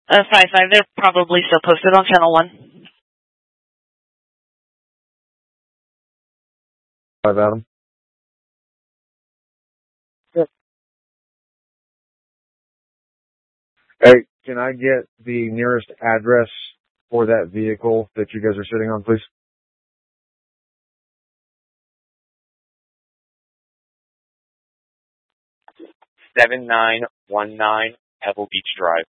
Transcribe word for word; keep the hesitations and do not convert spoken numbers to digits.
Uh, five five, they're probably still posted on channel one. Five, Adam. Yep. Hey, can I get the nearest address for that vehicle that you guys are sitting on, please? seven nine one nine Pebble Beach Drive.